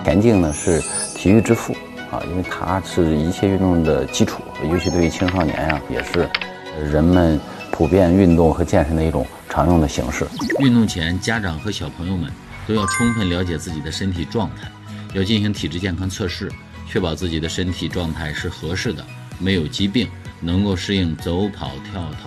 田径呢是体育之父啊，因为它是一切运动的基础，尤其对于青少年啊，也是人们普遍运动和健身的一种常用的形式。 运动前，家长和小朋友们都要充分了解自己的身体状态，要进行体质健康测试，确保自己的身体状态是合适的，没有疾病，能够适应走跑、跳